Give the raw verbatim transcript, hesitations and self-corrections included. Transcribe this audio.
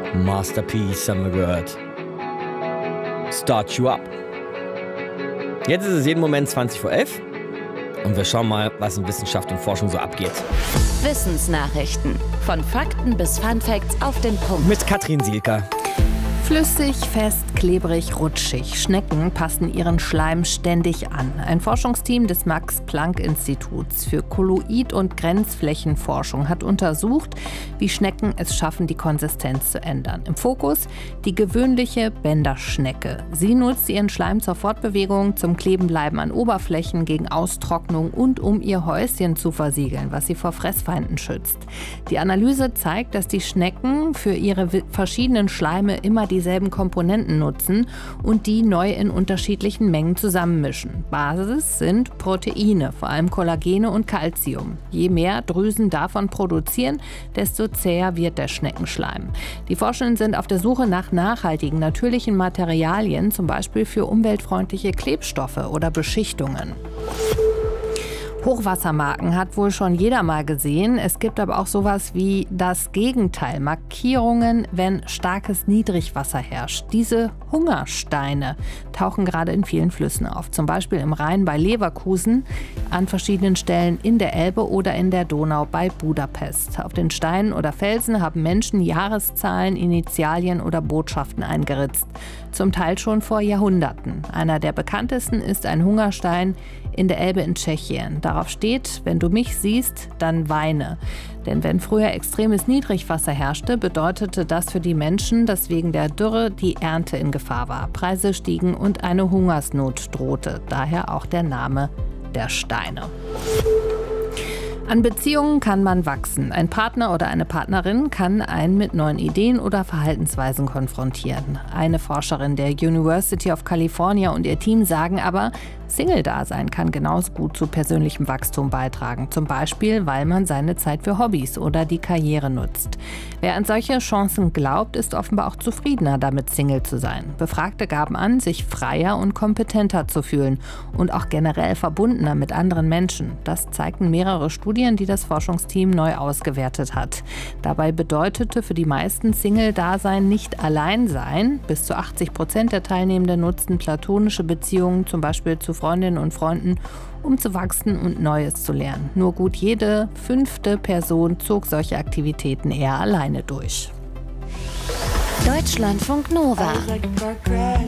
Masterpiece haben wir gehört. Start you up. Jetzt ist es jeden Moment zwanzig vor elf und wir schauen mal, was in Wissenschaft und Forschung so abgeht. Wissensnachrichten. Von Fakten bis Funfacts auf den Punkt. Mit Katrin Sielker. Flüssig, fest, klebrig, rutschig. Schnecken passen ihren Schleim ständig an. Ein Forschungsteam des Max-Planck-Instituts für Kolloid- und Grenzflächenforschung hat untersucht, wie Schnecken es schaffen, die Konsistenz zu ändern. Im Fokus die gewöhnliche Bänderschnecke. Sie nutzt ihren Schleim zur Fortbewegung, zum Klebenbleiben an Oberflächen, gegen Austrocknung und um ihr Häuschen zu versiegeln, was sie vor Fressfeinden schützt. Die Analyse zeigt, dass die Schnecken für ihre verschiedenen Schleime immer die dieselben Komponenten nutzen und die neu in unterschiedlichen Mengen zusammenmischen. Basis sind Proteine, vor allem Kollagene und Calcium. Je mehr Drüsen davon produzieren, desto zäher wird der Schneckenschleim. Die Forschenden sind auf der Suche nach nachhaltigen, natürlichen Materialien, zum Beispiel für umweltfreundliche Klebstoffe oder Beschichtungen. Hochwassermarken hat wohl schon jeder mal gesehen. Es gibt aber auch sowas wie das Gegenteil. Markierungen, wenn starkes Niedrigwasser herrscht. Diese Hungersteine tauchen gerade in vielen Flüssen auf. Zum Beispiel im Rhein bei Leverkusen, an verschiedenen Stellen in der Elbe oder in der Donau bei Budapest. Auf den Steinen oder Felsen haben Menschen Jahreszahlen, Initialien oder Botschaften eingeritzt. Zum Teil schon vor Jahrhunderten. Einer der bekanntesten ist ein Hungerstein in der Elbe in Tschechien. Darauf steht: Wenn du mich siehst, dann weine. Denn wenn früher extremes Niedrigwasser herrschte, bedeutete das für die Menschen, dass wegen der Dürre die Ernte in Gefahr war. Preise stiegen und eine Hungersnot drohte. Daher auch der Name der Steine. An Beziehungen kann man wachsen. Ein Partner oder eine Partnerin kann einen mit neuen Ideen oder Verhaltensweisen konfrontieren. Eine Forscherin der University of California und ihr Team sagen aber, Single-Dasein kann genauso gut zu persönlichem Wachstum beitragen. Zum Beispiel, weil man seine Zeit für Hobbys oder die Karriere nutzt. Wer an solche Chancen glaubt, ist offenbar auch zufriedener damit, Single zu sein. Befragte gaben an, sich freier und kompetenter zu fühlen und auch generell verbundener mit anderen Menschen. Das zeigten mehrere Studien, die das Forschungsteam neu ausgewertet hat. Dabei bedeutete für die meisten Single-Dasein nicht allein sein. Bis zu achtzig Prozent der Teilnehmenden nutzten platonische Beziehungen, zum Beispiel zu Freundinnen und Freunden, um zu wachsen und Neues zu lernen. Nur gut jede fünfte Person zog solche Aktivitäten eher alleine durch. Deutschlandfunk Nova.